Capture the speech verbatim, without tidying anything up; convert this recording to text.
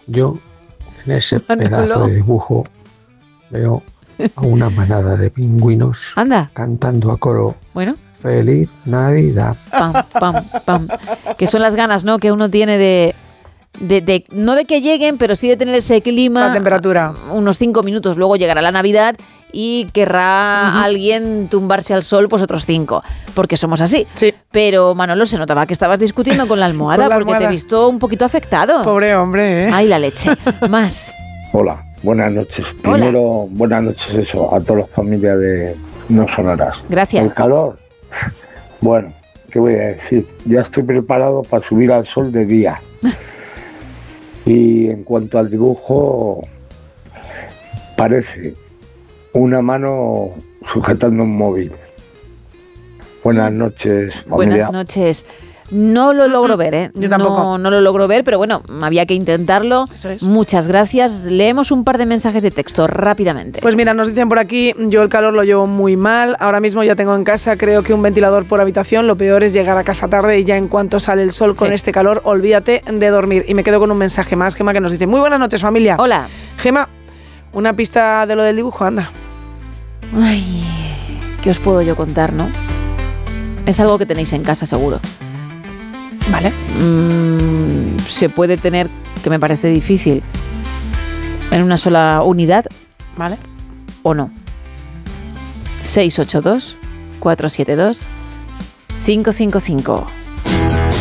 Yo en ese Manolo. pedazo de dibujo veo a una manada de pingüinos Anda. cantando a coro Bueno. Feliz Navidad. Pam, pam, pam. Que son las ganas, ¿no?, que uno tiene de, de, de... No de que lleguen, pero sí de tener ese clima. La temperatura. Unos cinco minutos. Luego llegará la Navidad y querrá Ujú. alguien tumbarse al sol pues otros cinco. Porque somos así. Sí. Pero, Manolo, se notaba que estabas discutiendo con la almohada Con la porque te he almohada. visto un poquito afectado. Pobre hombre, ¿eh? Ay, la leche. Más. Hola, buenas noches. Hola. Primero, buenas noches eso, a todas las familias de No Sonoras. Gracias. El calor, bueno, ¿qué voy a decir? Ya estoy preparado para subir al sol de día. Y en cuanto al dibujo, parece una mano sujetando un móvil. Buenas noches, familia. Buenas noches. No lo logro ver, ¿eh? Yo tampoco. No, no lo logro ver, pero bueno, había que intentarlo. Eso es. Muchas gracias. Leemos un par de mensajes de texto rápidamente. Pues mira, nos dicen por aquí, yo el calor lo llevo muy mal, ahora mismo ya tengo en casa creo que un ventilador por habitación, lo peor es llegar a casa tarde y ya en cuanto sale el sol con Sí. este calor, olvídate de dormir. Y me quedo con un mensaje más, Gema, que nos dice, muy buenas noches familia. Hola. Gema, una pista de lo del dibujo, anda. Ay, ¿qué os puedo yo contar, no? Es algo que tenéis en casa, seguro. Vale. Mm, se puede tener, que me parece difícil, en una sola unidad Vale. o no. seis ocho dos, cuatro siete dos, cinco cinco cinco.